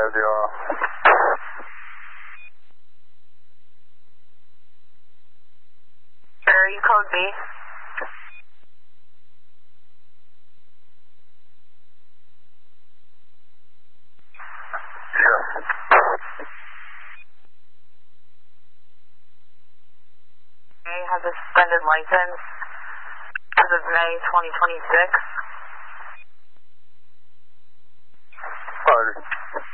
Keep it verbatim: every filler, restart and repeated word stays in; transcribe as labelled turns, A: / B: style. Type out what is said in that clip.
A: as you are.
B: Area code B.
A: Yes.
B: A has a suspended license as of May twenty twenty-six.
A: Pardon.